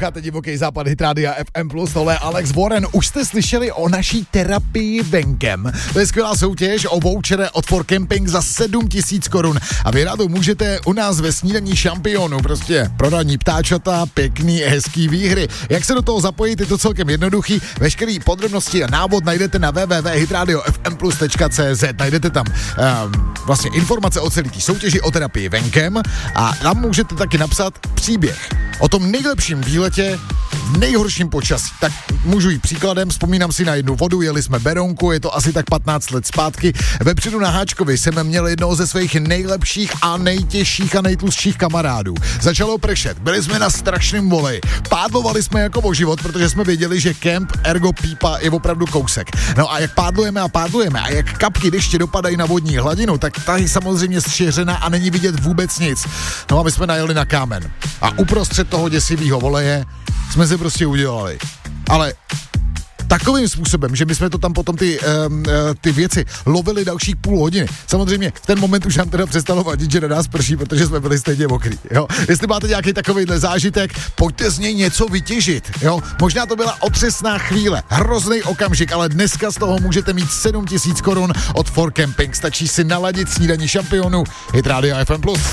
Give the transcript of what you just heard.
Posloucháte Divoký západ, Hit Rádia FM+, tohle je Alex Warren. Už jste slyšeli o naší terapii venkem. To je skvělá soutěž o vouchere od For Camping za 7 000 korun. A vy rádo můžete u nás ve snídaní šampionů, prostě prodaní ptáčata, pěkný, hezký výhry. Jak se do toho zapojit, je to celkem jednoduchý. Veškerý podrobnosti a návod najdete na www.hitradiofmplus.cz. Najdete tam vlastně informace o celé té soutěži o terapii venkem a tam můžete taky napsat příběh o tom nejlepším výletě v nejhorším počasí. Tak můžu jít příkladem, vzpomínám si na jednu vodu, jeli jsme Berounku, je to asi tak 15 let zpátky. Vepředu na Háčkovi jsem měl jednoho ze svých nejlepších a nejtěžších a nejtlustších kamarádů. Začalo pršet, byli jsme na strašném voleji. Pádlovali jsme jako o život, protože jsme věděli, že kemp ergo pípa je opravdu kousek. No a jak pádlujeme a jak kapky deště dopadají na vodní hladinu, tak ta je samozřejmě zšířená a není vidět vůbec nic. No a my jsme najeli na kámen. A uprostřed toho děsivého voleje jsme se prostě udělali. Ale takovým způsobem, že my jsme to tam potom ty věci lovili dalších půl hodiny. Samozřejmě v ten moment už nám teda přestalo vadit, že na nás prší, protože jsme byli stejně mokrý. Jo? Jestli máte nějaký takovýhle zážitek, pojďte z něj něco vytěžit. Jo? Možná to byla otřesná chvíle, hrozný okamžik, ale dneska z toho můžete mít 7 000 korun od For Camping. Stačí si naladit snídaní šampionů Hit Radio FM+.